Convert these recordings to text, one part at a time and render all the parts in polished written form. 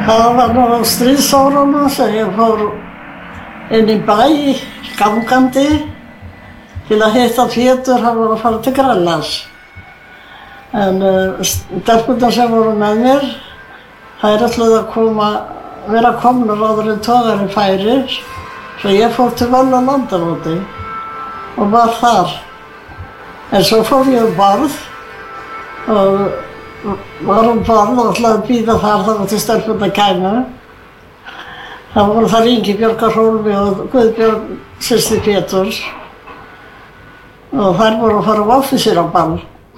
Það var nú á stríðsárunum sem ég fór inn í bæ, gangandi, til að hitta Pétur, hann var að fara til Grænlands. En stelpurnar sem voru með mér, þær ætluðu að vera komnar áður en togarinn færi, svo ég fór til Völu á Landamóti og var þar. En svo fór ég um borð og var um borð og ætlaði að bíða þar til stelpurnar kæmu. Þá voru þar Ingibjörg Hrólfi og Guðbjörg, systir Péturs, og þær voru að fara á offísíraball.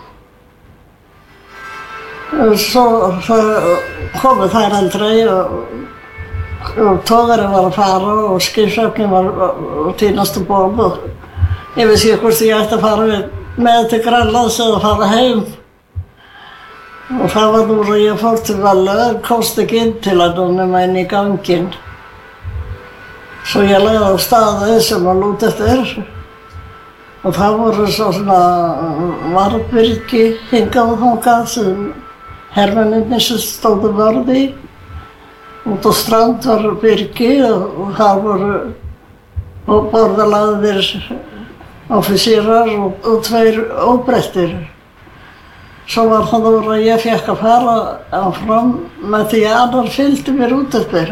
Svo komu þær aldrei og togarinn var að fara og skipshöfnin var að tínast um borð og ég vissi ekki hvort ég ætti að fara með til Grænlands eða að fara heim. Og það var nú að ég fór til Völu, komst ekki inn til hann nema inn í ganginn. Svo ég lagði á staðið sem að lúta eftir. Og það voru svona varðbyrgi hingað og þangað sem hermennirnir sem stóðu vörð í. Út á strand var byrgi og það voru borðalagðir offísírar og tveir óbreyttir. Svo var það úr að ég fékk að fara áfram með því að annar fylgdi mér út eftir.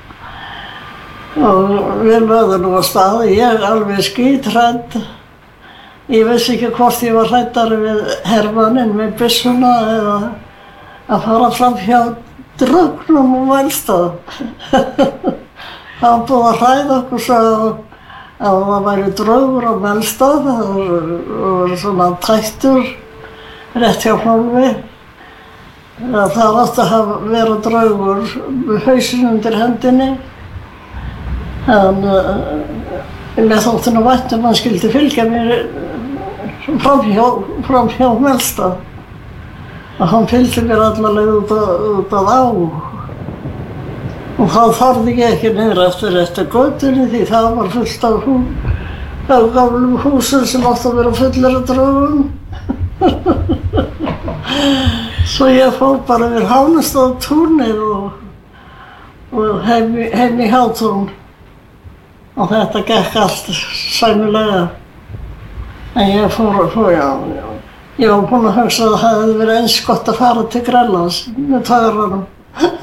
Og við lögðum nú á stað, ég alveg skíthrædd. Ég vissi ekki hvort ég var hræddari við hermanninn með byssuna eða að fara fram hjá draugnum og Mælstað. Það var búið að hræða okkur svo að það væri draugur á Mælstað og svona tættur rétt hjá Hrólfi. Það átti að vera draugur með hausinn undir hendinni. En mér þótti nú vænt að hann skyldi fylgja mér fram hjá Mælstað. Og hann fylgdi mér alla leið út að á. Og þá þorði ég ekki niður eftir götunni því það var fullt af gamlum húsum sem átti að vera fullir af draugum. Svo ég fór bara við Hánastað-túnið og heim í Hátún. Og þetta gekk allt sæmilega. En ég ég var búin að hugsa að það hefði verið eins gott að fara til Grænlands með togaranum.